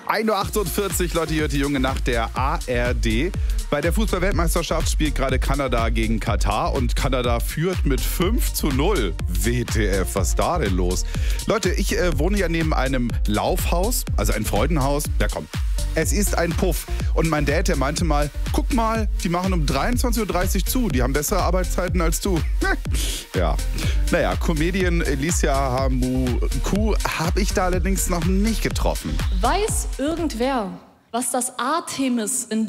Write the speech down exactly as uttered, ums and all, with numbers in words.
ein Uhr achtundvierzig, Leute, hier hört die junge Nacht der A R D. Bei der Fußball-Weltmeisterschaft spielt gerade Kanada gegen Katar und Kanada führt mit fünf zu null. W T F, was ist da denn los? Leute, ich äh, wohne ja neben einem Laufhaus, also ein Freudenhaus. Ja komm, es ist ein Puff. Und mein Dad, der meinte mal, guck mal, die machen um dreiundzwanzig Uhr dreißig zu. Die haben bessere Arbeitszeiten als du. Ja, naja, Comedian Alicia Hamuku habe ich da allerdings noch nicht getroffen. Weiß irgendwer, was das Artemis in